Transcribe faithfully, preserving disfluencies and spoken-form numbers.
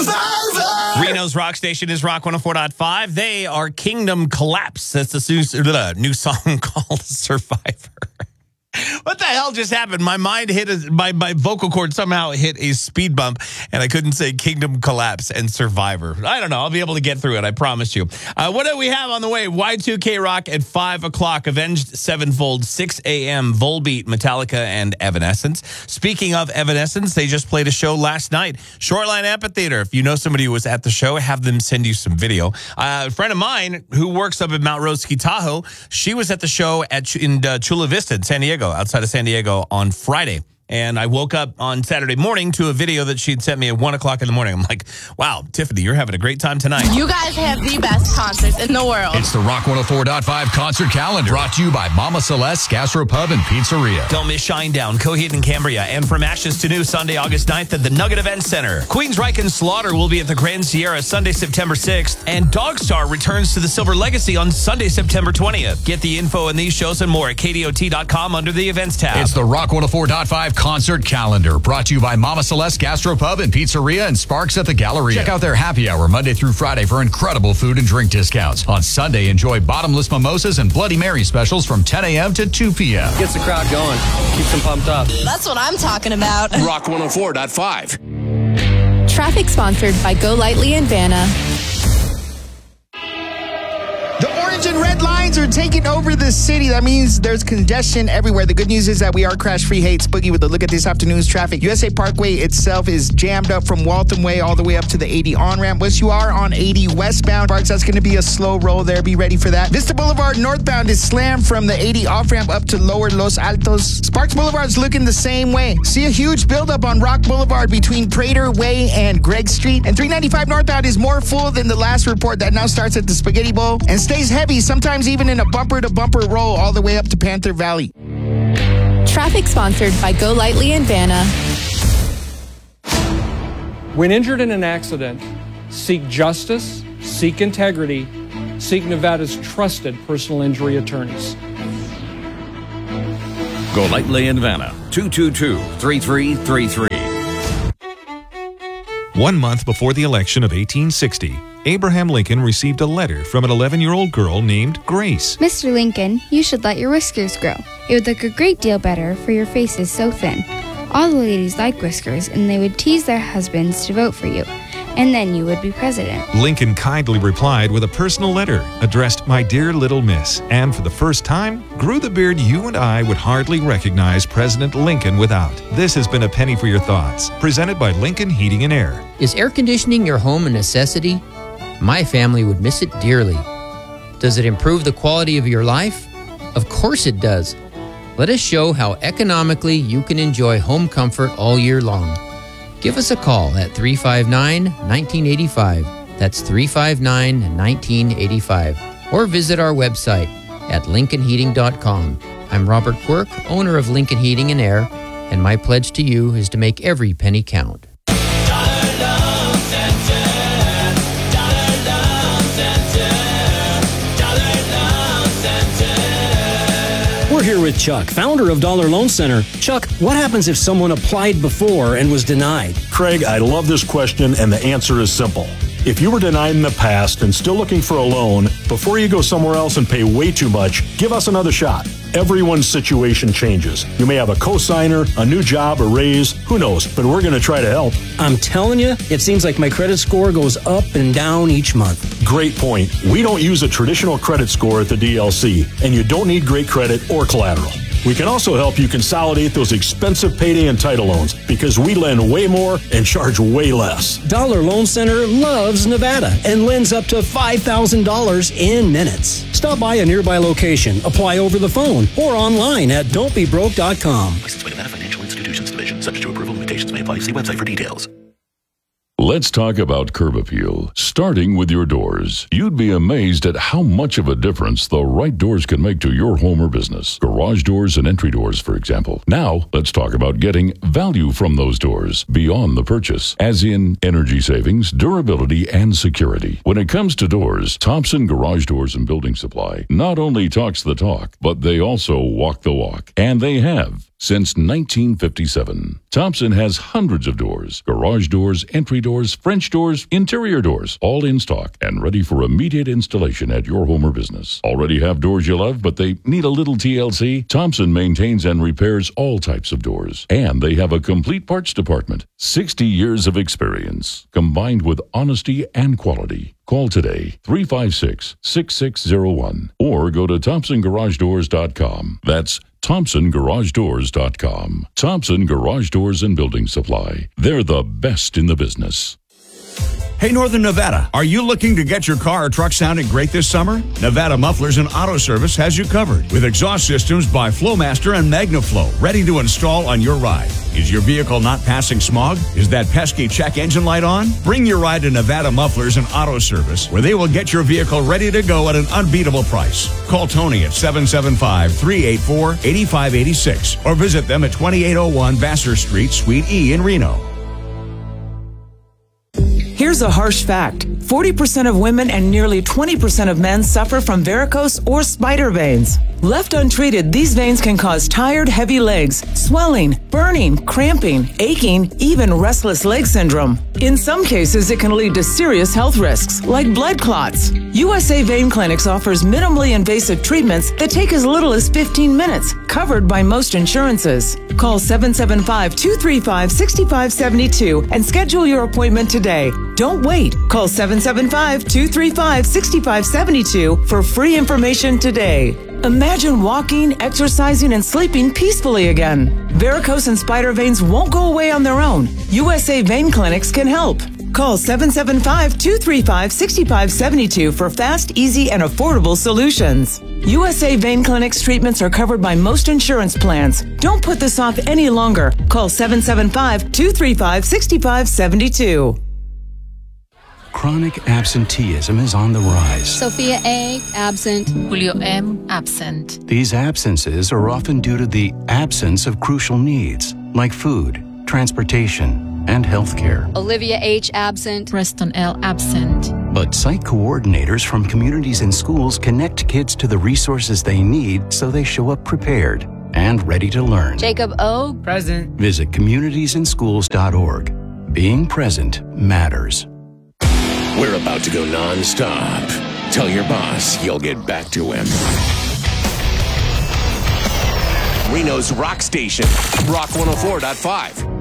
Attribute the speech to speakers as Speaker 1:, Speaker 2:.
Speaker 1: Survivor!
Speaker 2: Reno's rock station is Rock one oh four point five. They are Kingdom Collapse. That's the new song called Survivor. What the hell just happened? My mind hit a, my my vocal cord somehow hit a speed bump, and I couldn't say Kingdom Collapse and Survivor. I don't know. I'll be able to get through it. I promise you. Uh, what do we have on the way? Y two K Rock at five o'clock. Avenged Sevenfold, six a.m. Volbeat, Metallica, and Evanescence. Speaking of Evanescence, they just played a show last night. Shoreline Amphitheater. If you know somebody who was at the show, have them send you some video. Uh, a friend of mine who works up at Mount Rosky, Tahoe, she was at the show at in uh, Chula Vista in San Diego, outside of San Diego on Friday. And I woke up on Saturday morning to a video that she'd sent me at one o'clock in the morning. I'm like, wow, Tiffany, you're having a great time tonight.
Speaker 3: You guys have the best concerts in the world.
Speaker 4: It's the Rock one oh four point five concert calendar, brought to you by Mama Celeste's Gastro Pub and Pizzeria.
Speaker 2: Don't miss Shinedown, Coheed and Cambria, and From Ashes to New, Sunday, August ninth at the Nugget Event Center. Queensryche and Slaughter will be at the Grand Sierra Sunday, September sixth, and Dogstar returns to the Silver Legacy on Sunday, September twentieth. Get the info on these shows and more at K D O T dot com under the events tab.
Speaker 4: It's the Rock one oh four point five concert calendar, brought to you by Mama Celeste Gastro Pub and Pizzeria and Sparks at the Galleria. Check out their happy hour Monday through Friday for incredible food and drink discounts. On Sunday, enjoy bottomless mimosas and Bloody Mary specials from ten a.m. to two p.m.
Speaker 5: Gets the crowd going. Keeps them pumped up.
Speaker 3: That's what I'm talking about.
Speaker 6: Rock one oh four point five.
Speaker 7: Traffic sponsored by Go Lightly and Vanna.
Speaker 8: The orange and red lines are taking over the city. That means there's congestion everywhere. The good news is that we are crash-free. Hey, it's Boogie with a look at this afternoon's traffic. U S A Parkway itself is jammed up from Waltham Way all the way up to the eighty on-ramp. Once you are on eighty westbound, Sparks, that's going to be a slow roll there. Be ready for that. Vista Boulevard northbound is slammed from the eighty off-ramp up to lower Los Altos. Sparks Boulevard's looking the same way. See a huge buildup on Rock Boulevard between Prater Way and Gregg Street. And three ninety-five northbound is more full than the last report that now starts at the Spaghetti Bowl and stays heavy, sometimes even in a bumper-to-bumper roll all the way up to Panther Valley.
Speaker 7: Traffic sponsored by Go Lightly and Vanna.
Speaker 5: When injured in an accident, seek justice, seek integrity, seek Nevada's trusted personal injury attorneys.
Speaker 9: Go Lightly and Vanna, two two two, three three three three.
Speaker 10: One month before the election of eighteen sixty, Abraham Lincoln received a letter from an eleven-year-old girl named Grace.
Speaker 11: Mister Lincoln, you should let your whiskers grow. It would look a great deal better, for your face is so thin. All the ladies like whiskers, and they would tease their husbands to vote for you. And then you would be president.
Speaker 10: Lincoln kindly replied with a personal letter addressed, "My dear little miss," and for the first time, grew the beard you and I would hardly recognize President Lincoln without. This has been a Penny for Your Thoughts, presented by Lincoln Heating and Air.
Speaker 12: Is air conditioning your home a necessity? My family would miss it dearly. Does it improve the quality of your life? Of course it does. Let us show how economically you can enjoy home comfort all year long. Give us a call at three five nine, one nine eight five. That's three five nine, one nine eight five. Or visit our website at lincoln heating dot com. I'm Robert Quirk, owner of Lincoln Heating and Air, and my pledge to you is to make every penny count.
Speaker 13: We're here with Chuck, founder of Dollar Loan Center. Chuck, what happens if someone applied before and was denied?
Speaker 14: Craig, I love this question, and the answer is simple. If you were denied in the past and still looking for a loan, before you go somewhere else and pay way too much, give us another shot. Everyone's situation changes. You may have a cosigner, a new job, a raise, who knows, but we're going to try to help.
Speaker 13: I'm telling you, it seems like my credit score goes up and down each month.
Speaker 14: Great point. We don't use a traditional credit score at the D L C, and you don't need great credit or collateral. We can also help you consolidate those expensive payday and title loans because we lend way more and charge way less.
Speaker 13: Dollar Loan Center loves Nevada and lends up to five thousand dollars in minutes. Stop by a nearby location, apply over the phone, or online at don't be broke dot com.
Speaker 15: Licensed by Nevada Financial Institutions Division. Subject to approval, limitations may apply. See website for details.
Speaker 16: Let's talk about curb appeal, starting with your doors. You'd be amazed at how much of a difference the right doors can make to your home or business. Garage doors and entry doors, for example. Now, let's talk about getting value from those doors beyond the purchase, as in energy savings, durability, and security. When it comes to doors, Thompson Garage Doors and Building Supply not only talks the talk, but they also walk the walk. And they have. since nineteen fifty-seven. Thompson has hundreds of doors, garage doors, entry doors, French doors, interior doors, all in stock and ready for immediate installation at your home or business. Already have doors you love, but they need a little T L C? Thompson maintains and repairs all types of doors, and they have a complete parts department. sixty years of experience, combined with honesty and quality. Call today, three five six, six six zero one, or go to thompson garage doors dot com. That's thompson garage doors dot com. Thompson Garage Doors and Building Supply. They're the best in the business.
Speaker 1: Hey, Northern Nevada, are you looking to get your car or truck sounding great this summer? Nevada Mufflers and Auto Service has you covered with exhaust systems by Flowmaster and MagnaFlow ready to install on your ride. Is your vehicle not passing smog? Is that pesky check engine light on? Bring your ride to Nevada Mufflers and Auto Service, where they will get your vehicle ready to go at an unbeatable price. Call Tony at seven seven five, three eight four, eight five eight six or visit them at twenty-eight oh one Vassar Street, Suite E in Reno.
Speaker 6: Here's a harsh fact. forty percent of women and nearly twenty percent of men suffer from varicose or spider veins. Left untreated, these veins can cause tired, heavy legs, swelling, burning, cramping, aching, even restless leg syndrome. In some cases, it can lead to serious health risks, like blood clots. U S A Vein Clinics offers minimally invasive treatments that take as little as fifteen minutes, covered by most insurances. Call seven seven five, two three five, six five seven two and schedule your appointment today. Don't wait. Call seven seven five, two three five, six five seven two for free information today. Imagine walking, exercising, and sleeping peacefully again. Varicose and spider veins won't go away on their own. U S A Vein Clinics can help. Call seven seven five, two three five, six five seven two for fast, easy, and affordable solutions. U S A Vein Clinics treatments are covered by most insurance plans. Don't put this off any longer. Call seven seven five, two three five, six five seven two.
Speaker 17: Chronic absenteeism is on the rise.
Speaker 18: Sophia A, absent.
Speaker 19: Julio M, absent.
Speaker 17: These absences are often due to the absence of crucial needs, like food, transportation, and healthcare.
Speaker 18: Olivia H, absent.
Speaker 19: Preston L, absent.
Speaker 17: But site coordinators from communities and schools connect kids to the resources they need so they show up prepared and ready to learn.
Speaker 18: Jacob O,
Speaker 19: present.
Speaker 17: Visit communities and schools dot org. Being present matters.
Speaker 20: We're about to go non-stop. Tell your boss you'll get back to him. Reno's Rock Station, Rock one oh four point five.